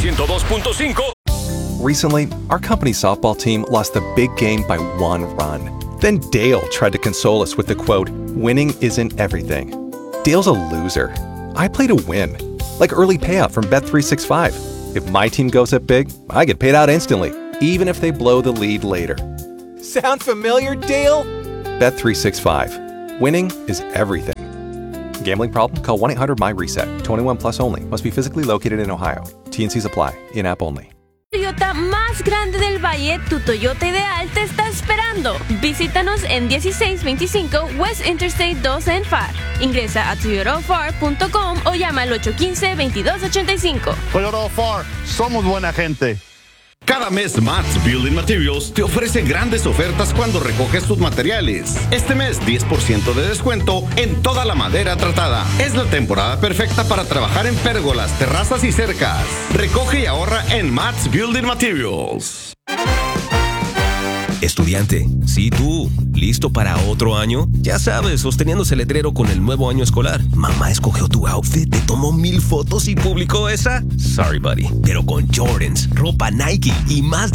102.5. Recently, our company's softball team lost the big game by 1 run. Then Dale tried to console us with the quote, "Winning isn't everything." Dale's a loser. I play to win. Like early payout from Bet365. If my team goes up big, I get paid out instantly, even if they blow the lead later. Sound familiar, Dale? Bet365. Winning is everything. Gambling problem? Call 1-800-MY-RESET. 21 plus only. Must be physically located in Ohio. T&Cs apply. In-app only. Toyota más grande del Valle, tu Toyota ideal te está esperando. Visítanos en 1625 West Interstate 2 en Pharr. Ingresa a toyotapharr.com o llama al 815-2285. Toyota Pharr, somos buena gente. Cada mes Mats Building Materials te ofrece grandes ofertas cuando recoges tus materiales. Este mes 10% de descuento en toda la madera tratada. Es la temporada perfecta para trabajar en pérgolas, terrazas y cercas. Recoge y ahorra en Mats Building Materials. Estudiante, sí tú, ¿listo para otro año? Ya sabes, sosteniéndose el letrero con el nuevo año escolar. Mamá escogió tu outfit, te tomó 1000 fotos y publicó esa. Sorry, buddy, pero con Jordans, ropa Nike y más de